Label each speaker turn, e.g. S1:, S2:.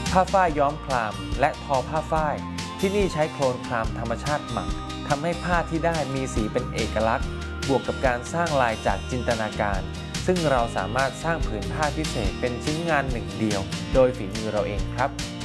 S1: ผ้าฝ้ายย้อมคลามและทอผ้าฝ้ายที่นี่ใช้โคลนคลามธรรมชาติหมักทำให้ผ้าที่ได้มีสีเป็นเอกลักษณ์บวกกับการสร้างลายจากจินตนาการซึ่งเราสามารถสร้างผืนผ้าพิเศษเป็นชิ้นงานหนึ่งเดียวโดยฝีมือเราเองครับ